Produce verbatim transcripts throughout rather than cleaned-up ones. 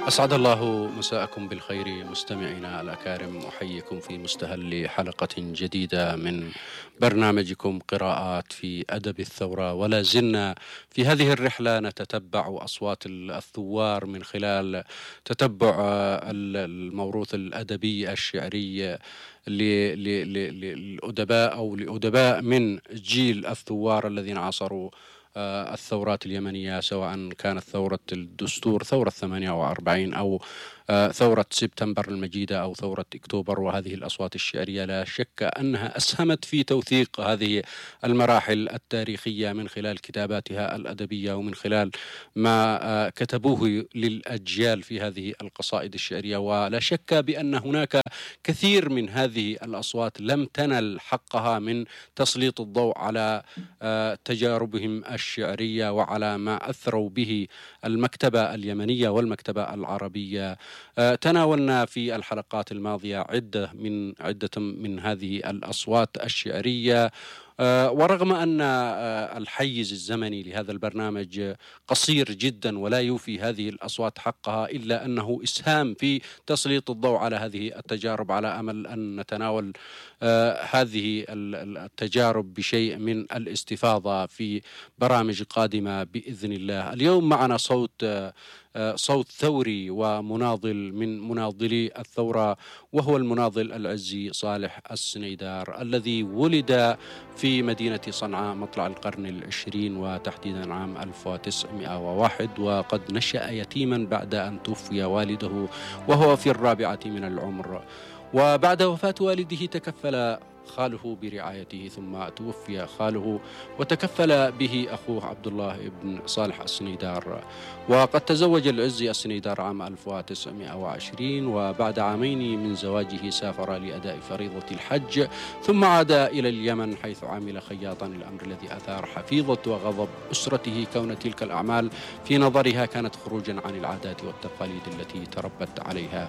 أسعد الله مساءكم بالخير مستمعينا الأكارم، أحييكم في مستهل حلقة جديدة من برنامجكم قراءات في أدب الثورة. ولا زلنا في هذه الرحلة نتتبع أصوات الثوار من خلال تتبع الموروث الأدبي الشعري ل- ل- ل- للأدباء أو لأدباء من جيل الثوار الذين عاصروا آه، الثورات اليمنية، سواء كانت ثورة الدستور، ثورة ثمانية وأربعين، أو آه، ثورة سبتمبر المجيدة، أو ثورة أكتوبر. وهذه الأصوات الشعرية لا شك أنها أسهمت في توثيق هذه المراحل التاريخية من خلال كتاباتها الأدبية ومن خلال ما آه، كتبوه للأجيال في هذه القصائد الشعرية. ولا شك بأن هناك كثير من هذه الأصوات لم تنل حقها من تسليط الضوء على آه، تجاربهم الشعرية وعلى ما أثروا به المكتبة اليمنية والمكتبة العربية. آه، تناولنا في الحلقات الماضية عدة من عدة من هذه الأصوات الشعرية. آه، ورغم أن آه، الحيز الزمني لهذا البرنامج قصير جدا ولا يوفي هذه الأصوات حقها، إلا أنه إسهام في تسليط الضوء على هذه التجارب، على أمل أن نتناول آه، هذه التجارب بشيء من الاستفاضة في برامج قادمة بإذن الله. اليوم معنا صوت آه، آه، صوت ثوري ومناضل من مناضلي الثورة، وهو المناضل العزي صالح السنيدار، الذي ولد في مدينة صنعاء مطلع القرن العشرين، وتحديدا عام ألف وتسعمائة وواحد، وقد نشأ يتيما بعد أن توفي والده وهو في الرابعة من العمر. وبعد وفاة والده تكفل خاله برعايته، ثم توفي خاله وتكفل به أخوه عبد الله بن صالح السنيدار. وقد تزوج العزي السنيدار عام ألف وتسعمائة وعشرين، وبعد عامين من زواجه سافر لأداء فريضة الحج، ثم عاد إلى اليمن حيث عمل خياطا، الأمر الذي أثار حفيظة وغضب أسرته، كون تلك الأعمال في نظرها كانت خروجا عن العادات والتقاليد التي تربت عليها.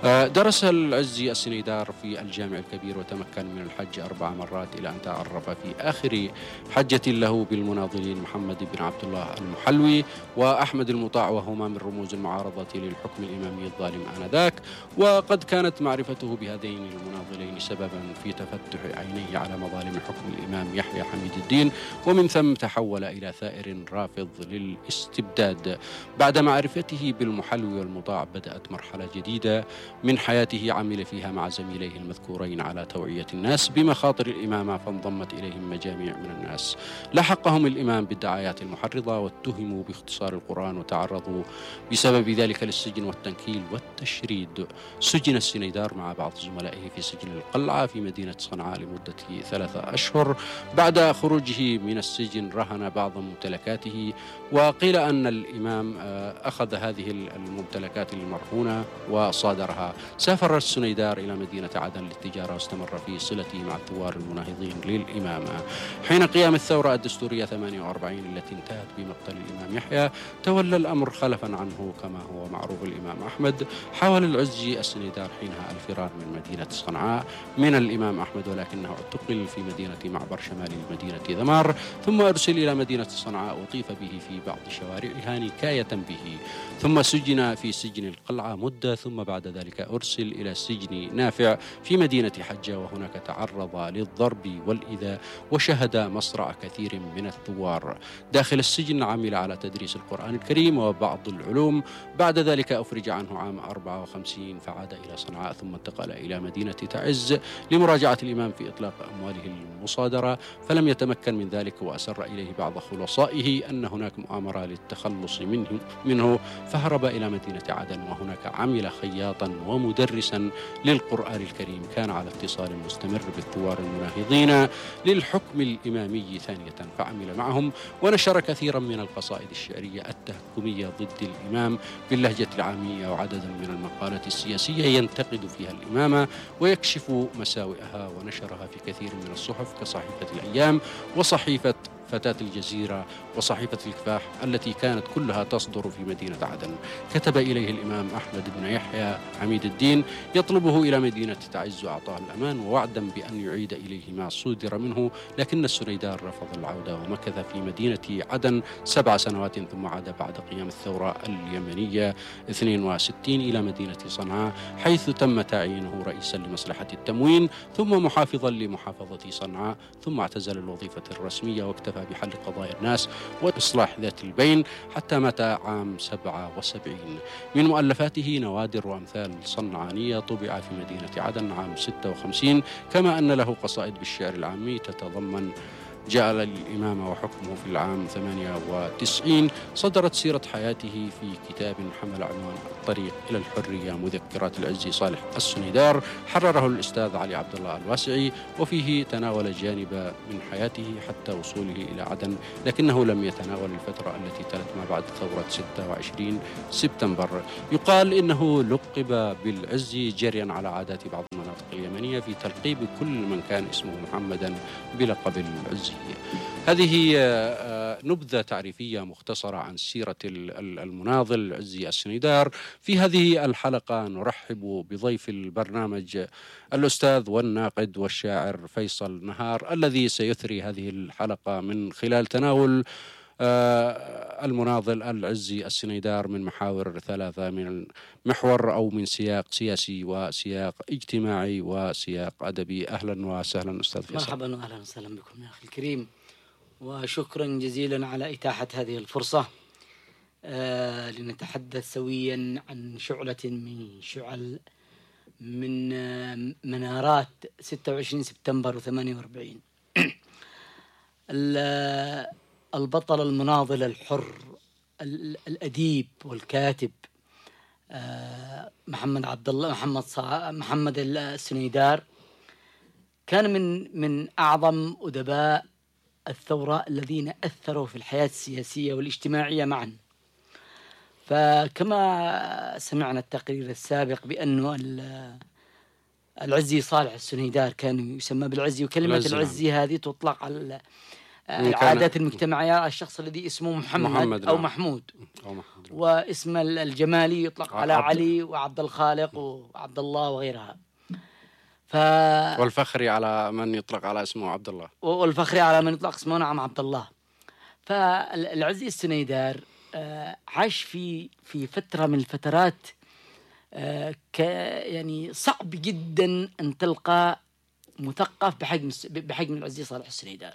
درس العزي السنيدار في الجامع الكبير، وتمكن من الحج أربع مرات إلى أن تعرف في آخر حجة له بالمناضلين محمد بن عبد الله المحلوي وأحمد المطاع، وهما من رموز المعارضة للحكم الإمامي الظالم آنذاك. وقد كانت معرفته بهذين المناضلين سببا في تفتح عينيه على مظالم حكم الإمام يحيى حميد الدين، ومن ثم تحول إلى ثائر رافض للاستبداد. بعد معرفته بالمحلوي والمطاع بدأت مرحلة جديدة من حياته عمل فيها مع زميليه المذكورين على توعية الناس بمخاطر الإمامة، فانضمت إليهم مجاميع من الناس. لحقهم الإمام بالدعايات المحرضة، واتهموا باختصار القرآن، وتعرضوا بسبب ذلك للسجن والتنكيل والتشريد. سجن السنيدار مع بعض زملائه في سجن القلعة في مدينة صنعاء لمدة ثلاثة أشهر. بعد خروجه من السجن رهن بعض ممتلكاته، وقيل أن الإمام أخذ هذه الممتلكات المرهونة وصادرها. سافر السنيدار إلى مدينة عدن للتجارة، واستمر في صلته مع الثوار المناهضين للإمامة. حين قيام الثورة الدستورية ثمانية وأربعين التي انتهت بمقتل الإمام يحيى، تولى الأمر خلفا عنه كما هو معروف الإمام أحمد. حاول العزي السنيدار حينها الفرار من مدينة صنعاء من الإمام أحمد، ولكنه اعتقل في مدينة معبر شمال مدينة ذمار، ثم أرسل إلى مدينة صنعاء وطيف به في بعض شوارعها نكاية به، ثم سجن في سجن القلعة مدة، ثم بعد ذلك أرسل إلى سجن نافع في مدينة حجة، وهناك تعرض للضرب والإيذاء وشهد مصرع كثير من الثوار. داخل السجن عمل على تدريس القرآن الكريم وبعض العلوم. بعد ذلك أفرج عنه عام أربعة وخمسين، فعاد إلى صنعاء، ثم انتقل إلى مدينة تعز لمراجعة الإمام في إطلاق أمواله المصادرة، فلم يتمكن من ذلك، وأسر إليه بعض خلصائه أن هناك مؤامرة للتخلص منه, منه فهرب إلى مدينة عدن، وهناك عمل خياطا ومدرسا للقرآن الكريم. كان على اتصال مستمر بالثوار المناهضين للحكم الإمامي ثانية، فعمل معهم ونشر كثيرا من القصائد الشعرية التهكمية ضد الإمام باللهجة العامية، وعددا من المقالات السياسية ينتقد فيها الإمامة ويكشف مساوئها، ونشرها في كثير من الصحف كصحيفة الأيام وصحيفة فتاة الجزيرة وصحيفة الكفاح التي كانت كلها تصدر في مدينة عدن. كتب إليه الإمام أحمد بن يحيى عميد الدين يطلبه إلى مدينة تعز وأعطاه الأمان ووعدا بأن يعيد إليه ما صدر منه، لكن السنيدار رفض العودة ومكث في مدينة عدن سبع سنوات ثم عاد بعد قيام الثورة اليمنية اثنين وستين إلى مدينة صنعاء، حيث تم تعيينه رئيسا لمصلحة التموين ثم محافظا لمحافظة صنعاء، ثم اعتزل الوظيفة الرسمية واكتفى بحل قضايا الناس وإصلاح ذات البين حتى مات عام سبعة وسبعين. من مؤلفاته نوادر وأمثال صنعانية طبع في مدينة عدن عام ستة وخمسين، كما أن له قصائد بالشعر العامي تتضمن جاء الإمام وحكمه في العام ثمانية وتسعين. صدرت سيرة حياته في كتاب حمل عنوان الطريق إلى الحرية مذكرات العزي صالح السنيدار، حرره الأستاذ علي عبد الله الواسعي، وفيه تناول جانب من حياته حتى وصوله إلى عدن، لكنه لم يتناول الفترة التي تلت ما بعد ثورة ستة وعشرين سبتمبر. يقال إنه لقب بالعزي جريا على عادات بعض المناطق اليمنية في تلقيب كل من كان اسمه محمدا بلقب العزي. هذه نبذة تعريفية مختصرة عن سيرة المناضل العزي السنيدار. في هذه الحلقة نرحب بضيف البرنامج الأستاذ والناقد والشاعر فيصل نهار، الذي سيثري هذه الحلقة من خلال تناول المناضل العزي السنيدار من محاور ثلاثة، من محور أو من سياق سياسي وسياق اجتماعي وسياق أدبي. أهلا وسهلا أستاذ فيصل. مرحبا وأهلا وسهلا بكم يا أخي الكريم، وشكرا جزيلا على إتاحة هذه الفرصة آه لنتحدث سويا عن شعلة من شعل من آه منارات ستة وعشرين سبتمبر وثمانية وأربعين. البطل المناضل الحر الأديب والكاتب آه محمد عبد الله محمد صع... محمد السنيدار كان من من أعظم أدباء الثورة الذين أثروا في الحياة السياسية والاجتماعية معا. فكما سمعنا التقرير السابق بأنه العزي صالح السنيدار كان يسمى بالعزي، وكلمة العزي, العزي هذه تطلق على العادات المجتمعية، الشخص الذي اسمه محمد, محمد أو محمود, أو محمود، واسم الجمالي يطلق على علي وعبد الخالق وعبد الله وغيرها. ف... والفخري على من يطلق على اسمه عبد الله، والفخري على من يطلق اسمه نعم عبد الله. فالعزي السنيدار عاش في في فترة من الفترات ك يعني صعب جدا أن تلقى مثقف بحجم بحجم العزي صالح السنيدار.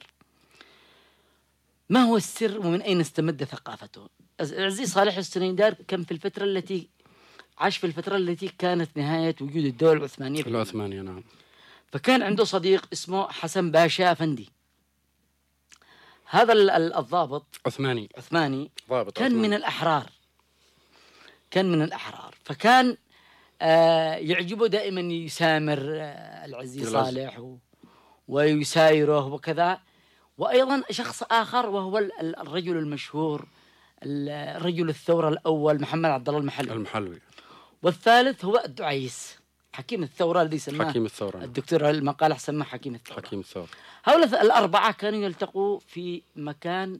ما هو السر ومن أين استمد ثقافته؟ العزي صالح السنيدار كان في الفترة التي عاش في الفترة التي كانت نهاية وجود الدولة العثمانية العثمانية نعم. فكان عنده صديق اسمه حسن باشا أفندي. هذا الضابط عثماني عثماني ضابط كان عثماني. من الأحرار كان من الأحرار فكان آه يعجبه دائما يسامر آه العزي صالح و... ويسايره وكذا. وأيضا شخص آخر وهو الرجل المشهور الرجل الثورة الأول محمد عبد الله المحلوي المحلوي والثالث هو الدعيس حكيم الثورة الذي سماه حكيم الثورة الدكتور المقالح سماه حكيم الثورة. حكيم الثورة. هؤلاء الأربعة كانوا يلتقوا في مكان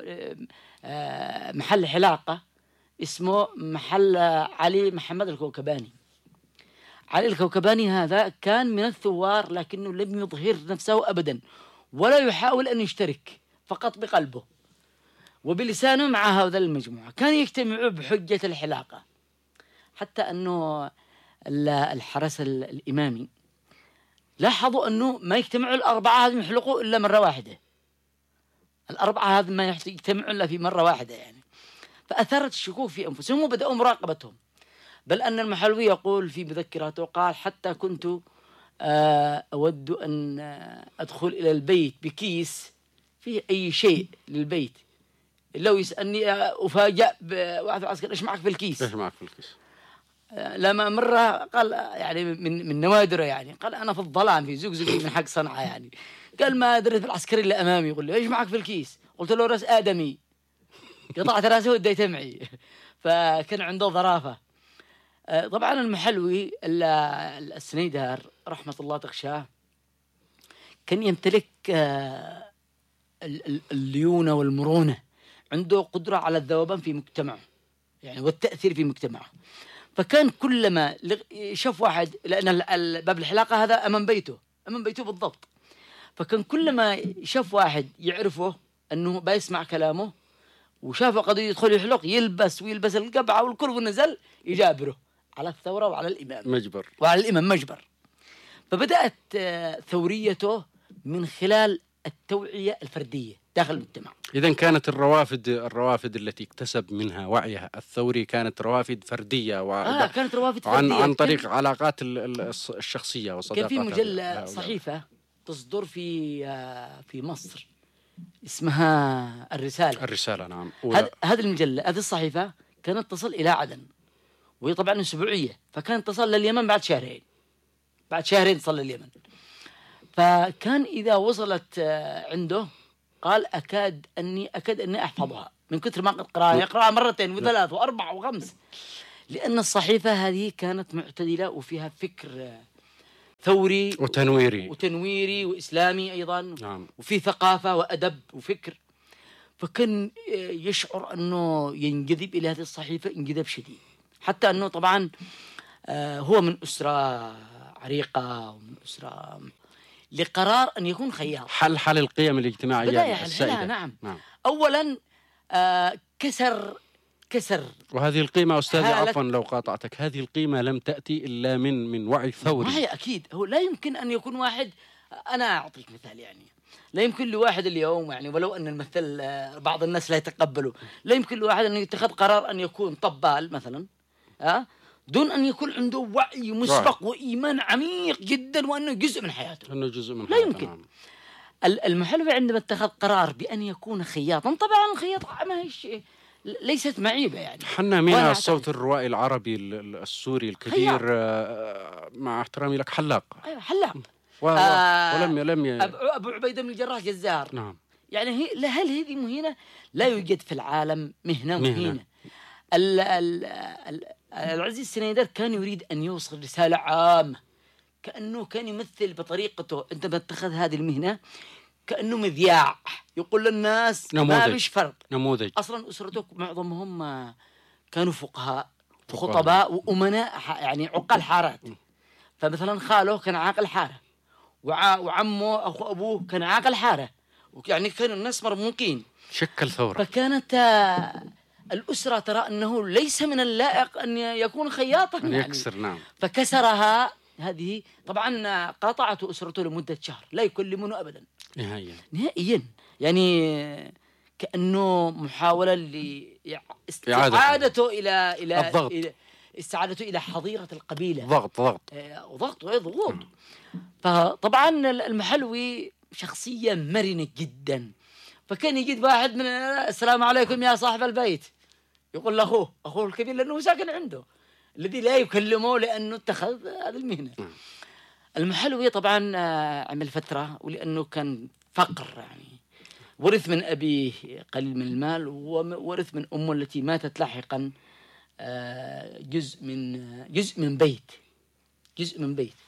محل حلاقة اسمه محل علي محمد الكوكباني. علي الكوكباني هذا كان من الثوار لكنه لم يظهر نفسه أبدا ولا يحاول أن يشترك، فقط بقلبه وبلسانه مع هذا المجموعة. كانوا يجتمعوا بحجة الحلاقة، حتى أنه الحرس الإمامي لاحظوا أنه ما يجتمعوا الأربعة هذه يحلقوا إلا مرة واحدة. الأربعة هذه ما يجتمعوا إلا في مرة واحدة يعني. فأثارت الشكوك في أنفسهم وبدأوا مراقبتهم. بل أن المحلوي يقول في مذكراته قال حتى كنت أود أن أدخل إلى البيت بكيس فيه أي شيء للبيت، لو يسألني أفاجأ بواحد عسكري إيش معك في الكيس؟ إيش معك في الكيس؟ لما مرة قال يعني من من نوادره يعني قال أنا في الظلام في زقزقي من حق صنعاء يعني. قال ما دريت بالعسكري اللي أمامي يقول لي إيش معك في الكيس؟ قلت له رأس آدمي، قطعت رأسه وديته معي. فكان عنده ظرافة. طبعا المحلوي السنيدار رحمة الله تغشاه كان يمتلك ال- ال- الليونة والمرونة، عنده قدرة على الذوبان في مجتمعه يعني والتأثير في مجتمعه. فكان كلما لغ- شاف واحد، لأن ال- ال- باب الحلاقة هذا أمام بيته، أمام بيته بالضبط. فكان كلما شاف واحد يعرفه أنه بيسمع كلامه وشافه قد يدخل يحلق، يلبس ويلبس القبعة والكل ونزل يجابره على الثورة وعلى الإمام مجبر. وعلى الإمام مجبر. فبدأت آه، ثوريته من خلال التوعية الفردية داخل المجتمع. إذن كانت الروافد الروافد التي اكتسب منها وعيها الثوري كانت روافد فردية و... آه كانت روافد عن فردية. عن طريق كان علاقات ال- ال- الشخصية كان وصداقات في مجلة هؤلاء. صحيفة تصدر في آه، في مصر اسمها الرسالة. الرسالة نعم. هذه هذه المجلة، هذه الصحيفة كانت تصل إلى عدن، وهي طبعا أسبوعية، فكانت تصل لليمن بعد شهرين، بعد شهرين تصل لليمن. فكان إذا وصلت آه، عنده قال أكاد أني أكاد أني أحفظها من كثر ما قد قرأها، يقرأها مرتين وثلاث وأربع وخمس، لأن الصحيفة هذه كانت معتدلة وفيها فكر آه، ثوري وتنويري وتنويري وإسلامي أيضا. نعم. وفي ثقافة وأدب وفكر. فكان آه، يشعر أنه ينجذب إلى هذه الصحيفة انجذاب شديد، حتى أنه طبعا آه، هو من أسرة عريقة ومن أسرة لقرار أن يكون خياط. حل حل القيم الاجتماعية بداية السائدة. حلها نعم. نعم. أولا آه كسر كسر وهذه القيمة أستاذي حالة- عفوا لو قاطعتك، هذه القيمة لم تأتي إلا من من وعي ثوري. ما هي أكيد. هو لا يمكن أن يكون واحد، أنا أعطيك مثال يعني، لا يمكن لواحد اليوم يعني ولو أن المثل آه، بعض الناس لا يتقبله، لا يمكن لواحد أن يتخذ قرار أن يكون طبال مثلا آه دون أن يكون عنده وعي مسبق وإيمان عميق جدا وأنه جزء من حياته. أنه جزء من لا حياته. يمكن. نعم. ال- المحلوي عندما اتخذ قرار بأن يكون خياطا، طبعا الخياطة ما هي شيء ليست معيبة يعني. حنا وأنا منا أعتقد- الصوت الروائي العربي ال- ال- السوري الكبير آه، مع احترامي لك حلاق. أيوة حلاق. و... آه، ولم لم ي... أبو أبو عبيدة بن الجراح جزار. نعم. يعني هي لا- هل هذه مهنة؟ لا يوجد في العالم مهنة مهنة. مهينة. ال- ال- ال- العزيز السنيدر كان يريد أن يوصل رسالة عامة، كأنه كان يمثل بطريقته عندما اتخذ هذه المهنة كأنه مذياع يقول للناس ما نموذج. فيش فرق. نموذج. أصلا أسرته معظمهم كانوا فقهاء فقهاء. وخطباء وأمناء ح- يعني عقال حارات. فمثلا خاله كان عاقل حارة، وع- وعمه أخو أبوه كان عاقل حارة، يعني كانوا الناس مرموقين. شكل ثورة. فكانت آه، الأسرة ترى أنه ليس من اللائق أن يكون خياطا أن يعني. يكسر. نعم. فكسرها هذه. طبعا قاطعته أسرته لمدة شهر، لا يكلمونه أبدا نهائيا. نهائيا، يعني كأنه محاولة لاستعادته إلى إلى الضغط. إلى استعادته إلى حظيرة القبيلة. ضغط ضغط. آه، وضغط وضغوط. فطبعا المحلوي شخصية مرنة جدا، فكان يجد واحد من السلام عليكم يا صاحب البيت، يقول له أخوه الكبير لأنه ساكن عنده، الذي لا يكلمه لأنه اتخذ هذه المهنة. المحلوي طبعا آه، عمل فترة، ولأنه كان فقر يعني، ورث من أبيه قليل من المال، وورث من أمه التي ماتت لاحقا آه، جزء من جزء من بيت جزء من بيت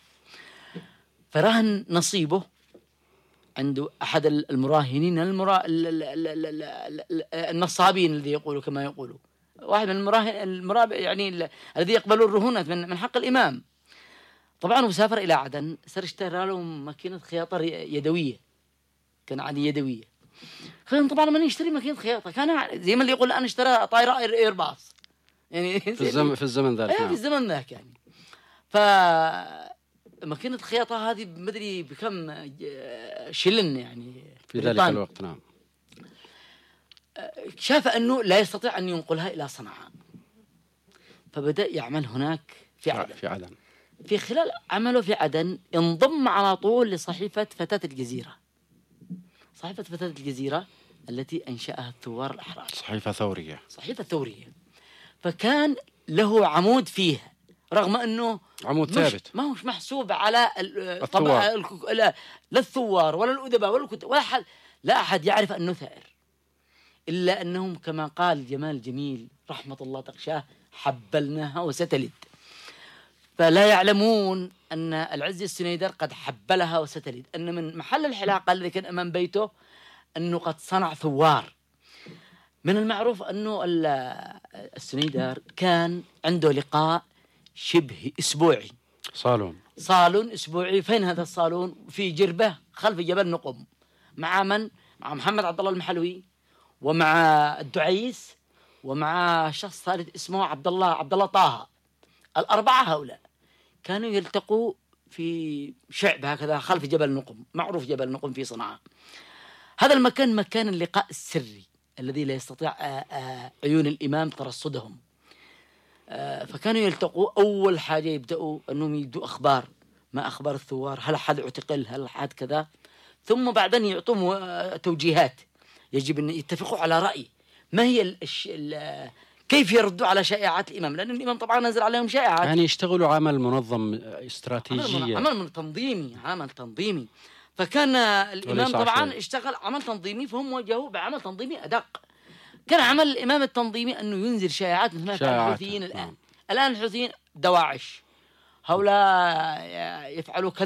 فرهن نصيبه عنده أحد المراهنين المرا... ال- ال- ال- ال- ال- ال- النصابين الذي يقولوا كما يقولوا، واحد من المراهن المراب يعني ال- الذي يقبلوا الرهونات من من حق الإمام. طبعا وسافر إلى عدن، صار اشترى له ماكينة خياطة يدوية، كان عادي يدوية. كان طبعا من يشتري ماكينة خياطة كان زي ما اللي يقول أنا اشترى طائرة إير إيرباص يعني في الزمن في الزمن ذاك. ايه نعم. في الزمن ذاك يعني. ف ماكينة الخياطة هذه مدري بكم ج- شلن يعني في ذلك بريطاني. الوقت. نعم. شاف أنه لا يستطيع أن ينقلها إلى صنعاء، فبدأ يعمل هناك في عدن. في عدن. في خلال عمله في عدن انضم على طول لصحيفة فتاة الجزيرة، صحيفة فتاة الجزيرة التي أنشأها الثوار الأحرار، صحيفة ثورية. صحيفة ثورية. فكان له عمود فيها، رغم أنه عمود مش ثابت. ما هوش محسوب على ال- الثوار. طبعا الك- لا, لا الثوار ولا الأدباء ولا الكتاب ولا أحد، لا أحد يعرف أنه ثائر، إلا أنهم كما قال جمال جميل رحمة الله تغشاه حبلناها وستلد. فلا يعلمون أن العز السنيدر قد حبلها وستلد، أن من محل الحلاقة الذي كان أمام بيته أنه قد صنع ثوار. من المعروف أنه السنيدر كان عنده لقاء شبه أسبوعي، صالون صالون أسبوعي. فين هذا الصالون؟ في جربة خلف جبل نقم، مع من؟ مع محمد عبد الله المحلوي، ومع الدعيس، ومع شخص ثالث اسمه عبد الله عبد الله طه. الأربعة هؤلاء كانوا يلتقوا في شعب هكذا خلف جبل نقم، معروف جبل نقم في صنعاء. هذا المكان مكان اللقاء السري الذي لا يستطيع عيون الإمام ترصدهم. فكانوا يلتقوا، أول حاجة يبدأوا أنهم يدوا أخبار، ما أخبار الثوار، هل أحد اعتقل، هل أحد كذا، ثم بعدين يعطوهم توجيهات. يجب أن يتفقوا على رأي ما هي ال ال كيف يردوا على شائعات الإمام، لأن الإمام طبعا نزل عليهم شائعات. يعني يشتغلوا عمل منظم استراتيجية، عمل, عمل تنظيمي عمل تنظيمي فكان الإمام طبعا اشتغل عمل تنظيمي، فهم وجهوا بعمل تنظيمي أدق. كان عمل الإمام التنظيمي أنه ينزل شائعات مثل ما فعل الحوثيين الآن. الآن الحوثيين دواعش هؤلاء يفعلوا كذا